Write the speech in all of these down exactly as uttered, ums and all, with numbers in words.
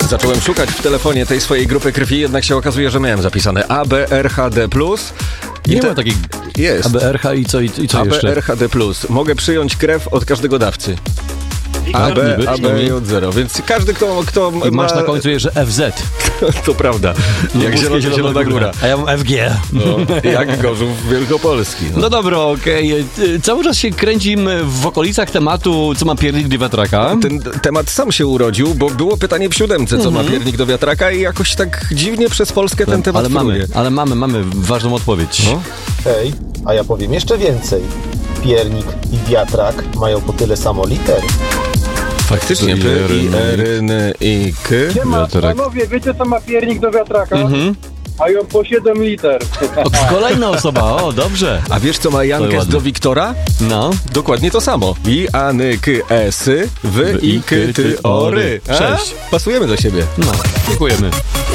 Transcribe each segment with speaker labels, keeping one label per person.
Speaker 1: Zacząłem szukać w telefonie tej swojej grupy krwi, jednak się okazuje, że miałem zapisane A B R H D plus.
Speaker 2: I nie te... ma takich...
Speaker 1: Jest.
Speaker 2: A B R H i co, i, i co
Speaker 1: A B R H D
Speaker 2: jeszcze?
Speaker 1: A B R H D plus. Mogę przyjąć krew od każdego dawcy. A B, A B J zero, więc każdy, kto, kto
Speaker 2: I
Speaker 1: ma...
Speaker 2: masz na końcu jeszcze F Z.
Speaker 1: To prawda. Jak Zielona, Zielona Góra.
Speaker 2: A ja mam F G.
Speaker 1: No, jak Gorzów Wielkopolski. No,
Speaker 2: no dobra, okej. Okay. Cały czas się kręcimy w okolicach tematu, co ma piernik do wiatraka.
Speaker 1: Ten temat sam się urodził, bo było pytanie w siódemce, co mm-hmm. ma piernik do wiatraka i jakoś tak dziwnie przez Polskę ten temat
Speaker 2: ale mamy, ale mamy, mamy ważną odpowiedź. No?
Speaker 3: Hej, a ja powiem jeszcze więcej. Piernik i wiatrak mają po tyle samo liter.
Speaker 1: Faktycznie, P, I, R, N, I, K.
Speaker 4: Siema, panowie, wiecie co ma piernik do wiatraka? Mhm. Mają po siedem liter.
Speaker 2: O, kolejna osoba, o, dobrze.
Speaker 1: A wiesz, co ma Jankes do Wiktora?
Speaker 2: No.
Speaker 1: Dokładnie to samo. I, A, N, K, S, W, I, K, T, O, R.
Speaker 2: Sześć.
Speaker 1: Pasujemy do siebie.
Speaker 2: No, dziękujemy.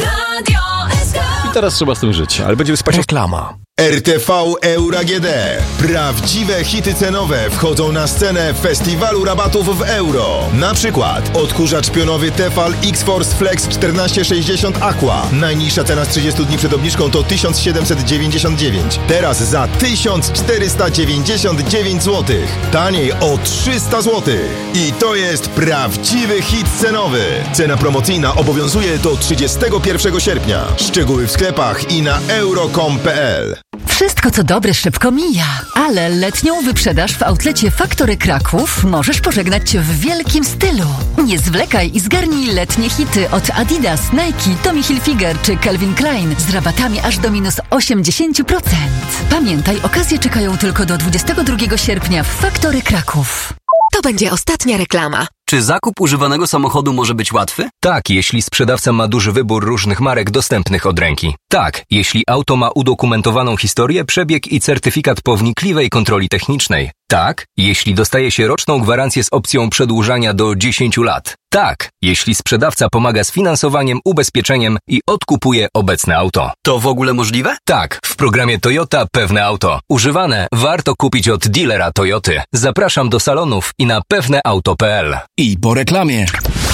Speaker 2: I teraz trzeba z tym żyć.
Speaker 1: Ale będziemy spać.
Speaker 5: Reklama. R T V Euro A G D. Prawdziwe hity cenowe wchodzą na scenę festiwalu rabatów w euro. Na przykład odkurzacz pionowy Tefal X-Force Flex czternaście sześćdziesiąt Aqua. Najniższa cena z trzydziestu dni przed obniżką to tysiąc siedemset dziewięćdziesiąt dziewięć. Teraz za tysiąc czterysta dziewięćdziesiąt dziewięć złotych. Taniej o trzysta złotych. I to jest prawdziwy hit cenowy. Cena promocyjna obowiązuje do trzydziestego pierwszego sierpnia. Szczegóły w sklepach i na euro kropka com kropka p l.
Speaker 6: Wszystko co dobre szybko mija, ale letnią wyprzedaż w outlecie Faktory Kraków możesz pożegnać cię w wielkim stylu. Nie zwlekaj i zgarnij letnie hity od Adidas, Nike, Tommy Hilfiger czy Calvin Klein z rabatami aż do minus osiemdziesiąt procent. Pamiętaj, okazje czekają tylko do dwudziestego drugiego sierpnia w Faktory Kraków.
Speaker 7: To będzie ostatnia reklama.
Speaker 8: Czy zakup używanego samochodu może być łatwy? Tak, jeśli sprzedawca ma duży wybór różnych marek dostępnych od ręki. Tak, jeśli auto ma udokumentowaną historię, przebieg i certyfikat po wnikliwej kontroli technicznej. Tak, jeśli dostaje się roczną gwarancję z opcją przedłużania do dziesięciu lat. Tak, jeśli sprzedawca pomaga z finansowaniem, ubezpieczeniem i odkupuje obecne auto. To w ogóle możliwe? Tak, w programie Toyota Pewne Auto. Używane warto kupić od dealera Toyoty. Zapraszam do salonów i na pewne auto kropka p l.
Speaker 5: I po reklamie.